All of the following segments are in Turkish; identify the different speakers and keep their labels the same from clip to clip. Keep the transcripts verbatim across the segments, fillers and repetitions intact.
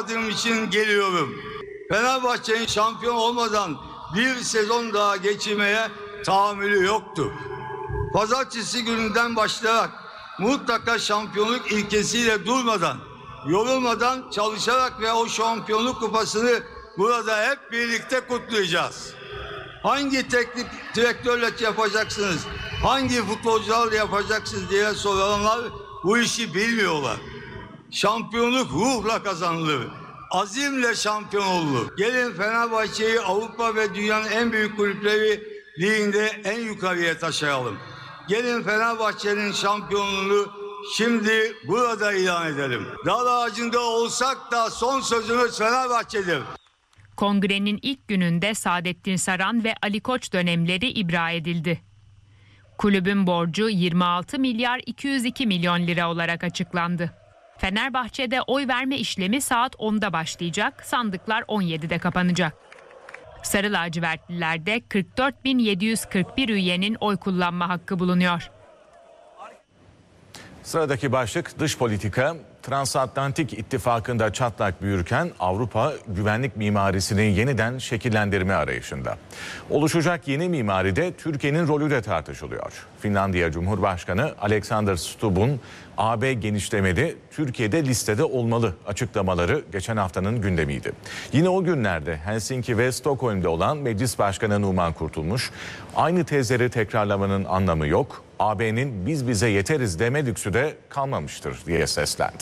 Speaker 1: olmadığım için geliyorum. Fenerbahçe'nin şampiyon olmadan bir sezon daha geçirmeye tahammülü yoktu. Pazartesi gününden başlayarak mutlaka şampiyonluk ilkesiyle durmadan, yorulmadan çalışarak ve o şampiyonluk kupasını burada hep birlikte kutlayacağız. Hangi teknik direktörle yapacaksınız, hangi futbolcularla yapacaksınız diye soranlar bu işi bilmiyorlar. Şampiyonluk ruhla kazanılır. Azimle şampiyon olur. Gelin Fenerbahçe'yi Avrupa ve dünyanın en büyük kulüpleri liginde en yukarıya taşıyalım. Gelin Fenerbahçe'nin şampiyonluğunu şimdi burada ilan edelim. Dar ağacında olsak da son sözümüz Fenerbahçe'dir.
Speaker 2: Kongrenin ilk gününde Saadettin Saran ve Ali Koç dönemleri ibra edildi. Kulübün borcu yirmi altı milyar iki yüz iki milyon lira olarak açıklandı. Fenerbahçe'de oy verme işlemi saat onda başlayacak, sandıklar on yedide kapanacak. Sarı lacivertlilerde kırk dört bin yedi yüz kırk bir üyenin oy kullanma hakkı bulunuyor.
Speaker 3: Sıradaki başlık dış politika. Transatlantik ittifakında çatlak büyürken Avrupa güvenlik mimarisini yeniden şekillendirme arayışında. Oluşacak yeni mimaride Türkiye'nin rolü de tartışılıyor. Finlandiya Cumhurbaşkanı Alexander Stubb'un A B genişlemeli, Türkiye'de listede olmalı açıklamaları geçen haftanın gündemiydi. Yine o günlerde Helsinki ve Stockholm'de olan Meclis Başkanı Numan Kurtulmuş, aynı tezleri tekrarlamanın anlamı yok, A B'nin biz bize yeteriz deme lüksü de kalmamıştır diye seslendi.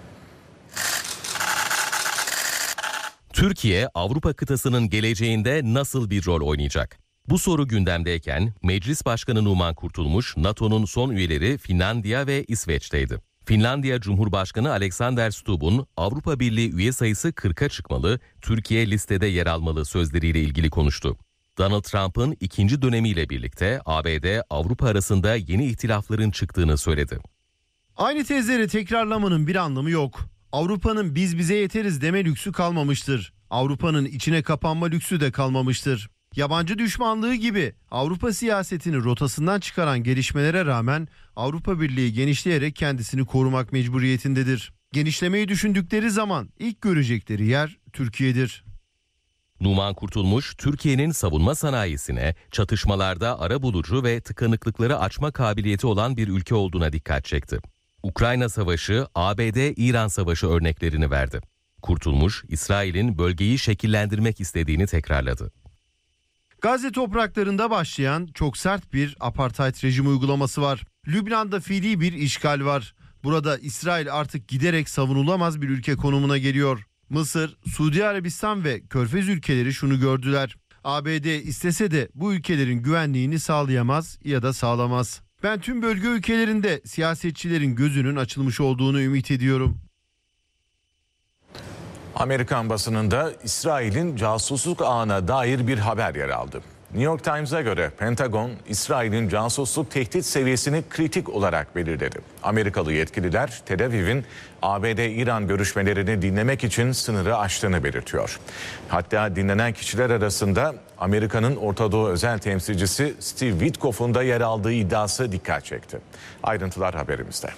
Speaker 4: Türkiye, Avrupa kıtasının geleceğinde nasıl bir rol oynayacak? Bu soru gündemdeyken Meclis Başkanı Numan Kurtulmuş, NATO'nun son üyeleri Finlandiya ve İsveç'teydi. Finlandiya Cumhurbaşkanı Alexander Stubb'un Avrupa Birliği üye sayısı kırka çıkmalı, Türkiye listede yer almalı sözleriyle ilgili konuştu. Donald Trump'ın ikinci dönemiyle birlikte A B D Avrupa arasında yeni ihtilafların çıktığını söyledi.
Speaker 5: Aynı tezleri tekrarlamanın bir anlamı yok. Avrupa'nın biz bize yeteriz deme lüksü kalmamıştır. Avrupa'nın içine kapanma lüksü de kalmamıştır. Yabancı düşmanlığı gibi Avrupa siyasetini rotasından çıkaran gelişmelere rağmen Avrupa Birliği genişleyerek kendisini korumak mecburiyetindedir. Genişlemeyi düşündükleri zaman ilk görecekleri yer Türkiye'dir.
Speaker 4: Numan Kurtulmuş, Türkiye'nin savunma sanayisine, çatışmalarda arabulucu ve tıkanıklıkları açma kabiliyeti olan bir ülke olduğuna dikkat çekti. Ukrayna Savaşı, A B D-İran Savaşı örneklerini verdi. Kurtulmuş, İsrail'in bölgeyi şekillendirmek istediğini tekrarladı.
Speaker 5: Gazze topraklarında başlayan çok sert bir apartheid rejimi uygulaması var. Lübnan'da fiili bir işgal var. Burada İsrail artık giderek savunulamaz bir ülke konumuna geliyor. Mısır, Suudi Arabistan ve Körfez ülkeleri şunu gördüler. A B D istese de bu ülkelerin güvenliğini sağlayamaz ya da sağlamaz. Ben tüm bölge ülkelerinde siyasetçilerin gözünün açılmış olduğunu ümit ediyorum.
Speaker 3: Amerikan basınında İsrail'in casusluk ağına dair bir haber yer aldı. New York Times'a göre Pentagon, İsrail'in casusluk tehdit seviyesini kritik olarak belirledi. Amerikalı yetkililer Tel Aviv'in A B D-İran görüşmelerini dinlemek için sınırı aştığını belirtiyor. Hatta dinlenen kişiler arasında Amerika'nın Orta Doğu özel temsilcisi Steve Witkoff'un da yer aldığı iddiası dikkat çekti. Ayrıntılar haberimizde.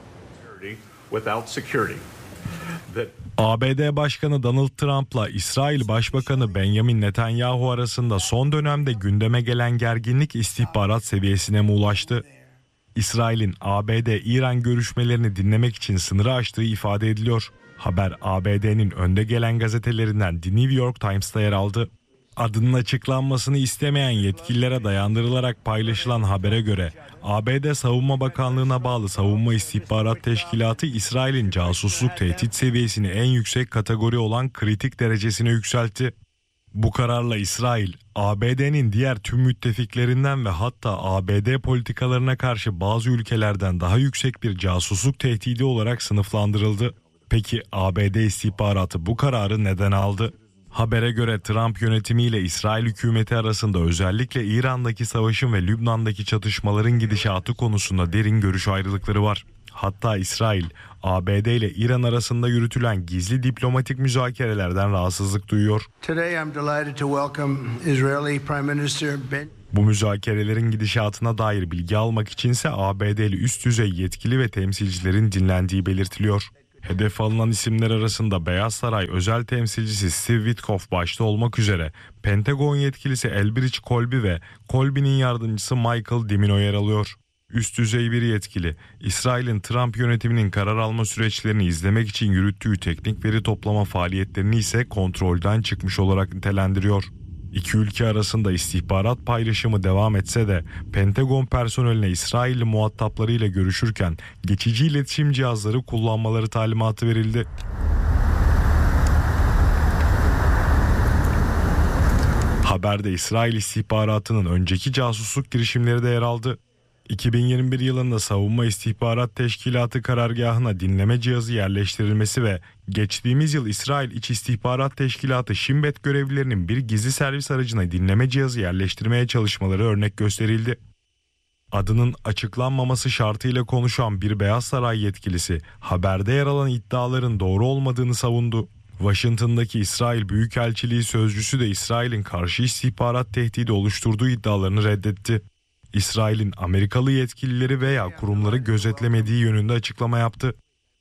Speaker 6: A B D Başkanı Donald Trump'la İsrail Başbakanı Benjamin Netanyahu arasında son dönemde gündeme gelen gerginlik istihbarat seviyesine mi ulaştı? İsrail'in A B D-İran görüşmelerini dinlemek için sınırı aştığı ifade ediliyor. Haber A B D'nin önde gelen gazetelerinden The New York Times'ta yer aldı. Adının açıklanmasını istemeyen yetkililere dayandırılarak paylaşılan habere göre A B D Savunma Bakanlığı'na bağlı Savunma İstihbarat Teşkilatı İsrail'in casusluk tehdit seviyesini en yüksek kategori olan kritik derecesine yükseltti. Bu kararla İsrail, A B D'nin diğer tüm müttefiklerinden ve hatta A B D politikalarına karşı bazı ülkelerden daha yüksek bir casusluk tehdidi olarak sınıflandırıldı. Peki A B D istihbaratı bu kararı neden aldı? Habere göre Trump yönetimiyle İsrail hükümeti arasında özellikle İran'daki savaşın ve Lübnan'daki çatışmaların gidişatı konusunda derin görüş ayrılıkları var. Hatta İsrail, A B D ile İran arasında yürütülen gizli diplomatik müzakerelerden rahatsızlık duyuyor. Bu müzakerelerin gidişatına dair bilgi almak içinse A B D'li üst düzey yetkili ve temsilcilerin dinlendiği belirtiliyor. Hedef alınan isimler arasında Beyaz Saray özel temsilcisi Steve Witkoff başta olmak üzere Pentagon yetkilisi Elbridge Colby ve Colby'nin yardımcısı Michael Dimino yer alıyor. Üst düzey bir yetkili, İsrail'in Trump yönetiminin karar alma süreçlerini izlemek için yürüttüğü teknik veri toplama faaliyetlerini ise kontrolden çıkmış olarak nitelendiriyor. İki ülke arasında istihbarat paylaşımı devam etse de Pentagon personeline İsrailli muhataplarıyla görüşürken geçici iletişim cihazları kullanmaları talimatı verildi. Haberde İsrail istihbaratının önceki casusluk girişimleri de yer aldı. iki bin yirmi bir yılında Savunma İstihbarat Teşkilatı karargahına dinleme cihazı yerleştirilmesi ve geçtiğimiz yıl İsrail İç İstihbarat Teşkilatı Shin Bet görevlilerinin bir gizli servis aracına dinleme cihazı yerleştirmeye çalışmaları örnek gösterildi. Adının açıklanmaması şartıyla konuşan bir Beyaz Saray yetkilisi haberde yer alan iddiaların doğru olmadığını savundu. Washington'daki İsrail Büyükelçiliği sözcüsü de İsrail'in karşı istihbarat tehdidi oluşturduğu iddialarını reddetti. İsrail'in Amerikalı yetkilileri veya kurumları gözetlemediği yönünde açıklama yaptı.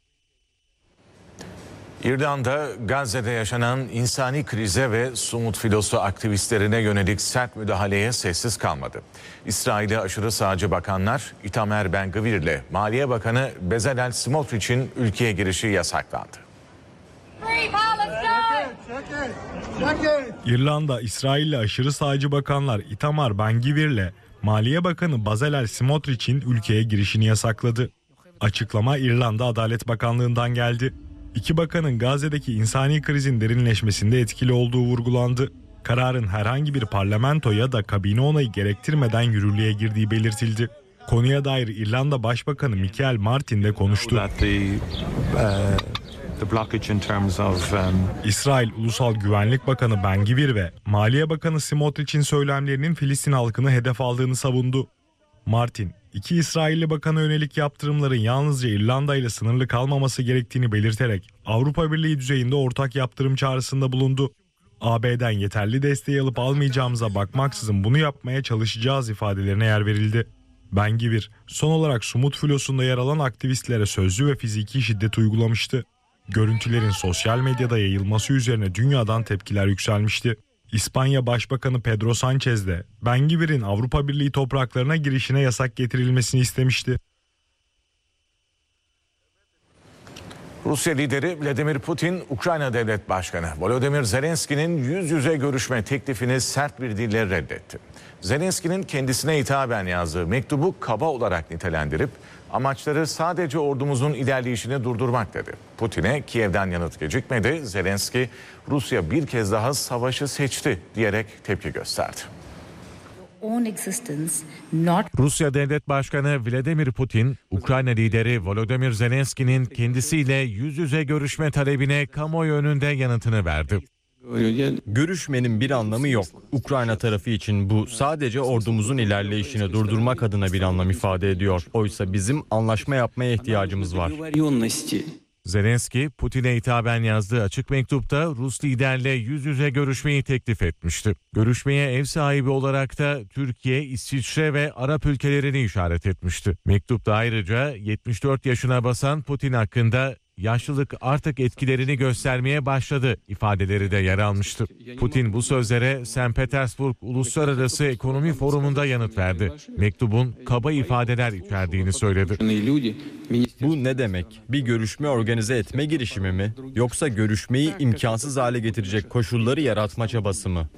Speaker 3: İrlanda, Gazze'de yaşanan insani krize ve Sumut filosu aktivistlerine yönelik sert müdahaleye sessiz kalmadı. İsrail'e aşırı sağcı bakanlar Itamar Ben-Gvir ile Maliye Bakanı Bezalel Smotrich'in ülkeye girişi yasaklandı.
Speaker 6: İrlanda, İsrail'le aşırı sağcı bakanlar Itamar Ben-Gvir ile Maliye Bakanı Bezalel Smotrich'in ülkeye girişini yasakladı. Açıklama İrlanda Adalet Bakanlığı'ndan geldi. İki bakanın Gazze'deki insani krizin derinleşmesinde etkili olduğu vurgulandı. Kararın herhangi bir parlamento ya da kabine onayı gerektirmeden yürürlüğe girdiği belirtildi. Konuya dair İrlanda Başbakanı Michael Martin de konuştu. İsrail Ulusal Güvenlik Bakanı Ben-Gvir ve Maliye Bakanı Smotrich'in söylemlerinin Filistin halkını hedef aldığını savundu. Martin, iki İsrailli bakana yönelik yaptırımların yalnızca İrlanda ile sınırlı kalmaması gerektiğini belirterek Avrupa Birliği düzeyinde ortak yaptırım çağrısında bulundu. A B'den yeterli desteği alıp almayacağımıza bakmaksızın bunu yapmaya çalışacağız ifadelerine yer verildi. Ben-Gvir, son olarak Sumut filosunda yer alan aktivistlere sözlü ve fiziki şiddet uygulamıştı. Görüntülerin sosyal medyada yayılması üzerine dünyadan tepkiler yükselmişti. İspanya Başbakanı Pedro Sánchez de Ben-Gvir'in Avrupa Birliği topraklarına girişine yasak getirilmesini istemişti.
Speaker 3: Rusya lideri Vladimir Putin, Ukrayna Devlet Başkanı Volodymyr Zelenski'nin yüz yüze görüşme teklifini sert bir dille reddetti. Zelenski'nin kendisine hitaben yazdığı mektubu kaba olarak nitelendirip amaçları sadece ordumuzun ilerleyişini durdurmak dedi. Putin'e Kiev'den yanıt gecikmedi. Zelenski, Rusya bir kez daha savaşı seçti diyerek tepki gösterdi. Rusya Devlet Başkanı Vladimir Putin, Ukrayna lideri Volodymyr Zelenski'nin kendisiyle yüz yüze görüşme talebine kamuoyu önünde yanıtını verdi.
Speaker 7: Görüşmenin bir anlamı yok. Ukrayna tarafı için bu sadece ordumuzun ilerleyişini durdurmak adına bir anlam ifade ediyor. Oysa bizim anlaşma yapmaya ihtiyacımız var.
Speaker 3: Zelenski, Putin'e hitaben yazdığı açık mektupta Rus liderle yüz yüze görüşmeyi teklif etmişti. Görüşmeye ev sahibi olarak da Türkiye, İsviçre ve Arap ülkelerini işaret etmişti. Mektupta ayrıca yetmiş dört yaşına basan Putin hakkında yaşlılık artık etkilerini göstermeye başladı ifadeleri de yer almıştı. Putin bu sözlere Sankt Petersburg Uluslararası Ekonomi Forumu'nda yanıt verdi. Mektubun kaba ifadeler içerdiğini söyledi.
Speaker 7: Bu ne demek? Bir görüşme organize etme girişimi mi? Yoksa görüşmeyi imkansız hale getirecek koşulları yaratma çabası mı?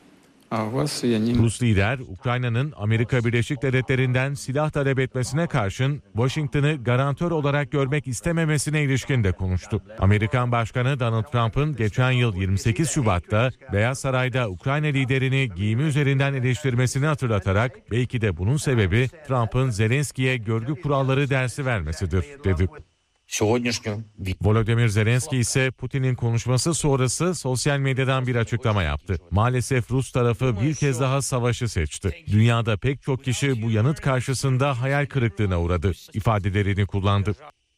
Speaker 3: Rus lider, Ukrayna'nın Amerika Birleşik Devletleri'nden silah talep etmesine karşın Washington'ı garantör olarak görmek istememesine ilişkin de konuştu. Amerikan Başkanı Donald Trump'ın geçen yıl yirmi sekiz Şubat'ta Beyaz Saray'da Ukrayna liderini giyimi üzerinden eleştirmesini hatırlatarak belki de bunun sebebi Trump'ın Zelenski'ye görgü kuralları dersi vermesidir dedi. Volodymyr Zelenski ise Putin'in konuşması sonrası sosyal medyadan bir açıklama yaptı. Maalesef Rus tarafı bir kez daha savaşı seçti. Dünyada pek çok kişi bu yanıt karşısında hayal kırıklığına uğradı ifadelerini kullandı.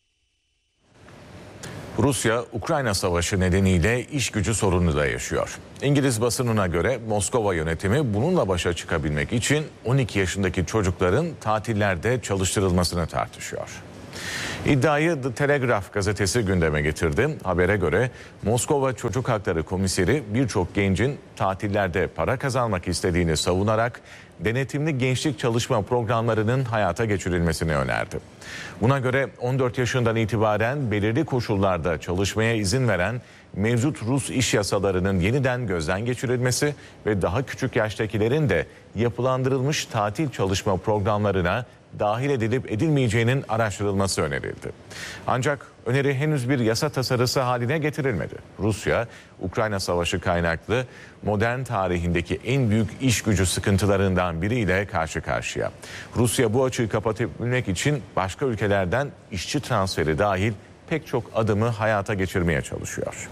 Speaker 3: Rusya, Ukrayna Savaşı nedeniyle iş gücü sorunu da yaşıyor. İngiliz basınına göre Moskova yönetimi bununla başa çıkabilmek için on iki yaşındaki çocukların tatillerde çalıştırılmasını tartışıyor. İddiayı The Telegraph gazetesi gündeme getirdi. Habere göre Moskova Çocuk Hakları Komiseri birçok gencin tatillerde para kazanmak istediğini savunarak denetimli gençlik çalışma programlarının hayata geçirilmesini önerdi. Buna göre on dört yaşından itibaren belirli koşullarda çalışmaya izin veren mevcut Rus iş yasalarının yeniden gözden geçirilmesi ve daha küçük yaştakilerin de yapılandırılmış tatil çalışma programlarına dahil edilip edilmeyeceğinin araştırılması önerildi. Ancak öneri henüz bir yasa tasarısı haline getirilmedi. Rusya, Ukrayna Savaşı kaynaklı modern tarihindeki en büyük iş gücü sıkıntılarından biriyle karşı karşıya. Rusya bu açığı kapatabilmek için başka ülkelerden işçi transferi dahil pek çok adımı hayata geçirmeye çalışıyor.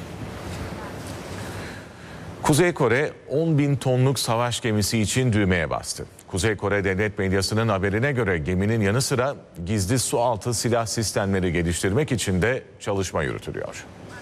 Speaker 3: Kuzey Kore on bin tonluk savaş gemisi için düğmeye bastı. Kuzey Kore devlet medyasının haberine göre geminin yanı sıra gizli sualtı silah sistemleri geliştirmek için de çalışma yürütülüyor.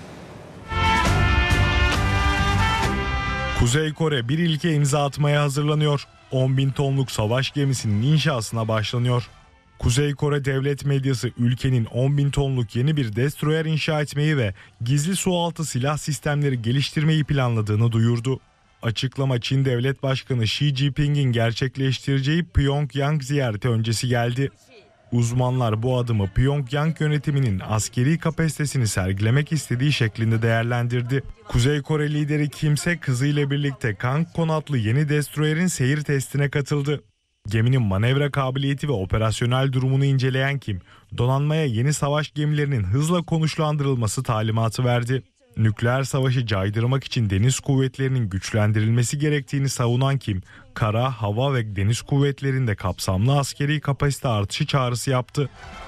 Speaker 6: Kuzey Kore bir ilke imza atmaya hazırlanıyor. on bin tonluk savaş gemisinin inşasına başlanıyor. Kuzey Kore devlet medyası ülkenin on bin tonluk yeni bir destroyer inşa etmeyi ve gizli sualtı silah sistemleri geliştirmeyi planladığını duyurdu. Açıklama Çin Devlet Başkanı Xi Jinping'in gerçekleştireceği Pyongyang ziyareti öncesi geldi. Uzmanlar bu adımı Pyongyang yönetiminin askeri kapasitesini sergilemek istediği şeklinde değerlendirdi. Kuzey Kore lideri Kim Se kızıyla birlikte Kangkon adlı yeni destroyerin seyir testine katıldı. Geminin manevra kabiliyeti ve operasyonel durumunu inceleyen Kim, donanmaya yeni savaş gemilerinin hızla konuşlandırılması talimatı verdi. Nükleer savaşı caydırmak için deniz kuvvetlerinin güçlendirilmesi gerektiğini savunan Kim, kara, hava ve deniz kuvvetlerinde kapsamlı askeri kapasite artışı çağrısı yaptı.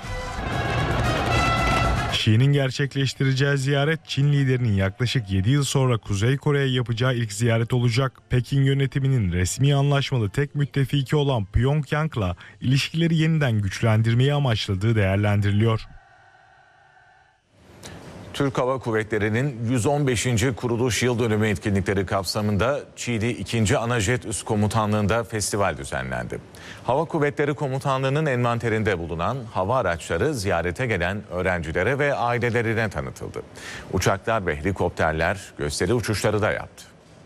Speaker 6: Xi'nin gerçekleştireceği ziyaret Çin liderinin yaklaşık yedi yıl sonra Kuzey Kore'ye yapacağı ilk ziyaret olacak. Pekin yönetiminin resmi anlaşmalı tek müttefiki olan Pyongyang'la ilişkileri yeniden güçlendirmeyi amaçladığı değerlendiriliyor.
Speaker 3: Türk Hava Kuvvetleri'nin yüz on beşinci kuruluş yıl dönümü etkinlikleri kapsamında Çiğli ikinci. Anajet Üst Komutanlığı'nda festival düzenlendi. Hava Kuvvetleri Komutanlığı'nın envanterinde bulunan hava araçları ziyarete gelen öğrencilere ve ailelerine tanıtıldı. Uçaklar ve helikopterler gösteri uçuşları da yaptı.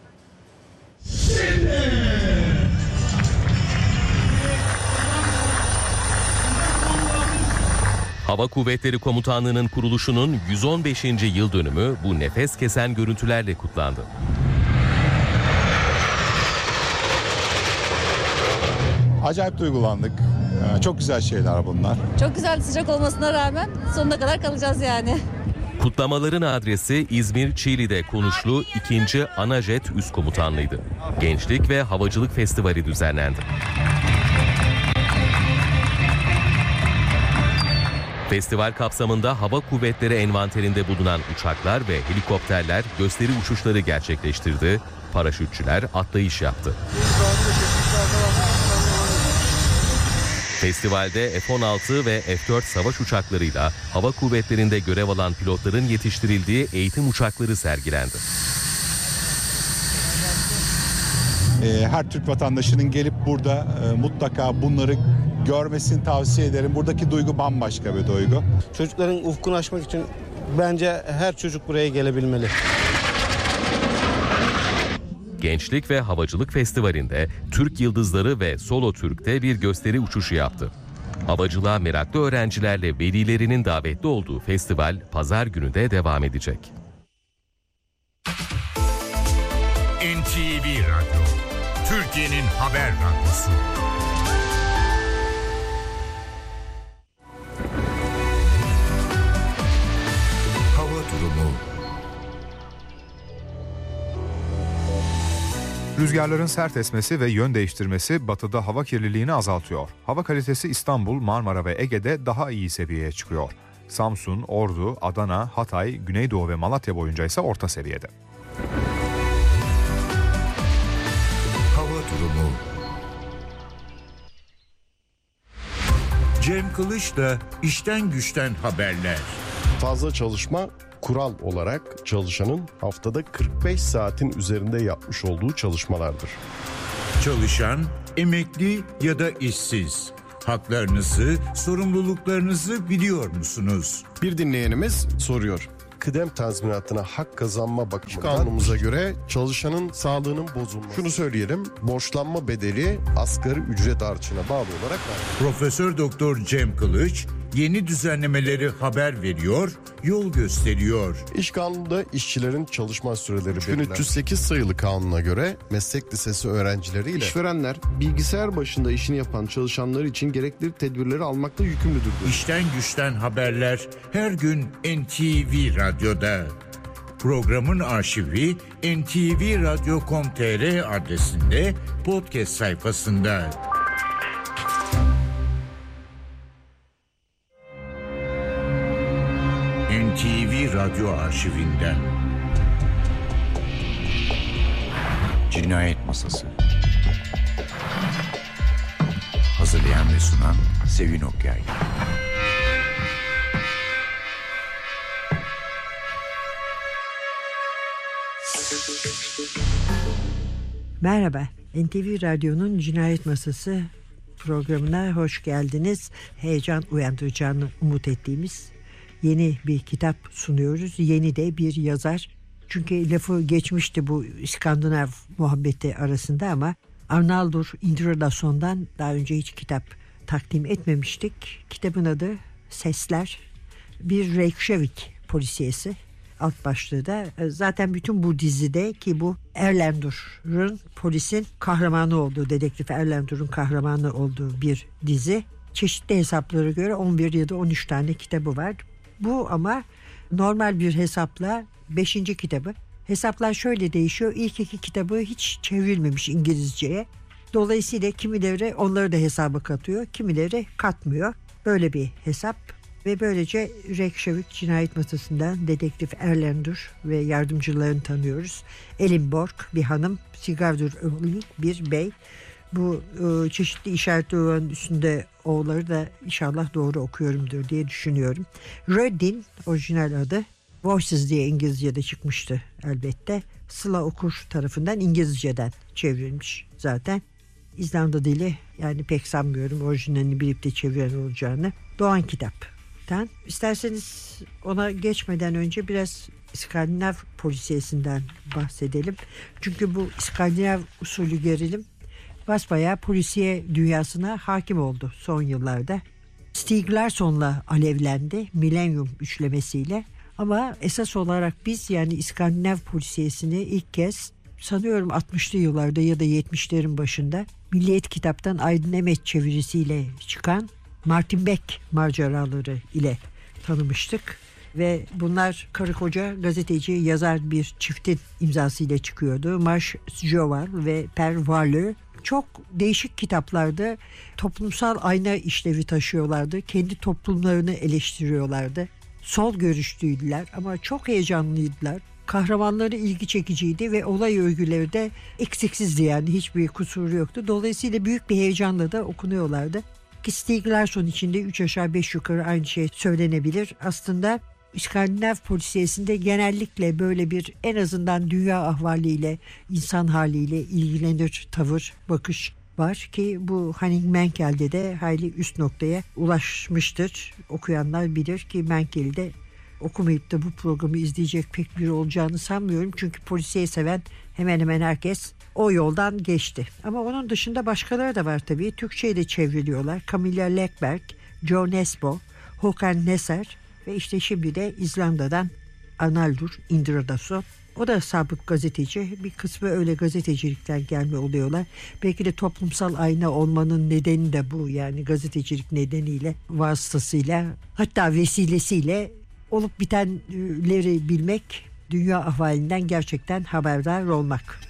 Speaker 4: Hava Kuvvetleri Komutanlığı'nın kuruluşunun yüz on beşinci yıl dönümü bu nefes kesen görüntülerle kutlandı.
Speaker 8: Acayip duygulandık. Çok güzel şeyler bunlar.
Speaker 9: Çok güzel, sıcak olmasına rağmen sonuna kadar kalacağız yani.
Speaker 4: Kutlamaların adresi İzmir Çiğli'de konuşlu ikinci. Anajet Üst Komutanlığı'ydı. Gençlik ve Havacılık Festivali düzenlendi. Festival kapsamında Hava Kuvvetleri envanterinde bulunan uçaklar ve helikopterler gösteri uçuşları gerçekleştirdi. Paraşütçüler atlayış yaptı. Festivalde F on altı ve F dört savaş uçaklarıyla hava kuvvetlerinde görev alan pilotların yetiştirildiği eğitim uçakları sergilendi.
Speaker 8: Her Türk vatandaşının gelip burada mutlaka bunları görmesini tavsiye ederim. Buradaki duygu bambaşka bir duygu.
Speaker 10: Çocukların ufkunu açmak için bence her çocuk buraya gelebilmeli.
Speaker 4: Gençlik ve Havacılık Festivali'nde Türk Yıldızları ve Solo Türk'te bir gösteri uçuşu yaptı. Havacılığa meraklı öğrencilerle velilerinin davetli olduğu festival pazar günü de devam edecek.
Speaker 11: N T V Radyo, Türkiye'nin haber radyosu. Hava durumu.
Speaker 12: Rüzgarların sert esmesi ve yön değiştirmesi batıda hava kirliliğini azaltıyor. Hava kalitesi İstanbul, Marmara ve Ege'de daha iyi seviyeye çıkıyor. Samsun, Ordu, Adana, Hatay, Güneydoğu ve Malatya boyunca ise orta seviyede.
Speaker 11: Hava durumu. Cem Kılıç'la işten güçten haberler.
Speaker 13: Fazla çalışma kural olarak çalışanın haftada kırk beş saatin üzerinde yapmış olduğu çalışmalardır.
Speaker 11: Çalışan, emekli ya da işsiz. Haklarınızı, sorumluluklarınızı biliyor musunuz?
Speaker 13: Bir dinleyenimiz soruyor. Kıdem tazminatına hak kazanma bakımından kanunumuza göre çalışanın sağlığının bozulması. Şunu söyleyelim, borçlanma bedeli asgari ücret artışına bağlı olarak var.
Speaker 11: Profesör Doktor Cem Kılıç yeni düzenlemeleri haber veriyor, yol gösteriyor.
Speaker 13: İş kanununda işçilerin çalışma süreleri belirlenmiş. bin üç yüz sekiz sayılı kanuna göre meslek lisesi öğrencileriyle
Speaker 14: işverenler bilgisayar başında işini yapan çalışanlar için gerekli tedbirleri almakla yükümlüdür.
Speaker 11: İşten güçten haberler her gün N T V Radyo'da. Programın arşivi en te ve radyo nokta com nokta tr adresinde podcast sayfasında. N T V Radyo arşivinden. Cinayet Masası. Hazırlayan ve sunan Sevin Okyay.
Speaker 15: Merhaba, N T V Radyo'nun Cinayet Masası programına hoş geldiniz. Heyecan uyandıracağını umut ettiğimiz yeni bir kitap sunuyoruz. Yeni de bir yazar. Çünkü lafı geçmişti bu İskandinav muhabbeti arasında ama Arnaldur Indridason'dan daha önce hiç kitap takdim etmemiştik. Kitabın adı Sesler. Bir Reykjavik polisiyesi. Alt başlığı da zaten bütün bu dizide ki bu Erlendur'un polisin kahramanı olduğu, dedektif Erlendur'un kahramanı olduğu bir dizi. Çeşitli hesaplara göre on bir ya da on üç tane kitabı var. Bu ama normal bir hesapla beşinci kitabı. Hesaplar şöyle değişiyor. İlk iki kitabı hiç çevrilmemiş İngilizceye. Dolayısıyla kimileri onları da hesaba katıyor, kimileri katmıyor. Böyle bir hesap. Ve böylece Reykjavik Cinayet Masası'ndan dedektif Erlendur ve yardımcılarını tanıyoruz. Elinborg bir hanım, Sigurdur Ögli bir bey. Bu e, çeşitli işaretlerin üstünde oğulları da inşallah doğru okuyorumdur diye düşünüyorum. Röddin orijinal adı. Voices diye İngilizce'de çıkmıştı elbette. Sıla Okur tarafından İngilizce'den çevrilmiş zaten. İzlanda dili yani pek sanmıyorum orijinalini bilip de çeviren olacağını. Doğan kitaptan. İsterseniz ona geçmeden önce biraz İskandinav polisiyesinden bahsedelim. Çünkü bu İskandinav usulü gerilim basbayağı polisiye dünyasına hakim oldu son yıllarda. Stieg Larsson'la alevlendi Millennium üçlemesiyle. Ama esas olarak biz yani İskandinav polisiyesini ilk kez sanıyorum altmışlı yıllarda ya da yetmişlerin başında Milliyet Kitap'tan Aydın Emet çevirisiyle çıkan Martin Beck maceraları ile tanımıştık. Ve bunlar karı koca gazeteci yazar bir çiftin imzasıyla çıkıyordu. Marsh Joval ve Per Wahlöö. Çok değişik kitaplarda toplumsal ayna işlevi taşıyorlardı. Kendi toplumlarını eleştiriyorlardı. Sol görüşlüydüler ama çok heyecanlıydılar. Kahramanları ilgi çekiciydi ve olay örgüleri de eksiksizdi yani hiçbir kusuru yoktu. Dolayısıyla büyük bir heyecanla da okunuyorlardı. Ki Stieg Larsson için de üç aşağı beş yukarı aynı şey söylenebilir. Aslında İskandinav polisiyesinde genellikle böyle bir en azından dünya ahvaliyle, insan haliyle ilgilenir tavır, bakış var ki bu Henning Menkel'de de hayli üst noktaya ulaşmıştır. Okuyanlar bilir ki Menkel'de okumayıp da bu programı izleyecek pek biri olacağını sanmıyorum. Çünkü polisiye seven hemen hemen herkes o yoldan geçti. Ama onun dışında başkaları da var tabii. Türkçe'ye de çevriliyorlar. Camilla Läckberg, Joe Nesbo, Håkan Nesser ve işte şimdi de İzlanda'dan Arnaldur Indridason. O da sabık gazeteci. Bir kısmı öyle gazetecilikten gelme oluyorlar. Belki de toplumsal ayna olmanın nedeni de bu. Yani gazetecilik nedeniyle, vasıtasıyla hatta vesilesiyle olup bitenleri bilmek, dünya ahvalinden gerçekten haberdar olmak.